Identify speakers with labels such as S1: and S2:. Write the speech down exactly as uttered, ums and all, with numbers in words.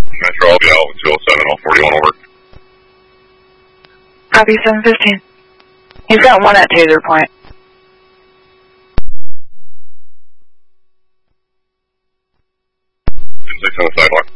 S1: Metro, I'll be out with two oh seven, all forty-one over.
S2: Copy seven fifteen. He's got one at Taser Point.
S1: Six on the sidewalk.